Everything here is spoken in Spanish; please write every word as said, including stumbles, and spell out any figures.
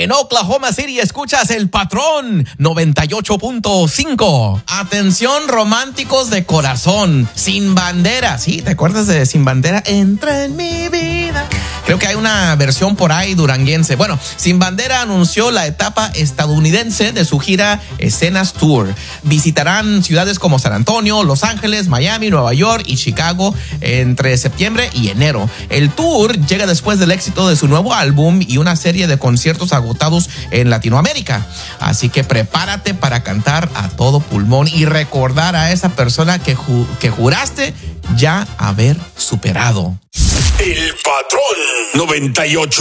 En Oklahoma City escuchas El Patrón noventa y ocho punto cinco. Atención, románticos de corazón. Sin Bandera, ¿sí? ¿Te acuerdas de Sin Bandera? Entra en mi vida. Creo que hay una versión por ahí duranguense. Bueno, Sin Bandera anunció la etapa estadounidense de su gira Escenas Tour. Visitarán ciudades como San Antonio, Los Ángeles, Miami, Nueva York y Chicago entre septiembre y enero. El tour llega después del éxito de su nuevo álbum y una serie de conciertos agotados en Latinoamérica. Así que prepárate para cantar a todo pulmón y recordar a esa persona que, ju- que juraste ya haber superado. El Patrón noventa y ocho.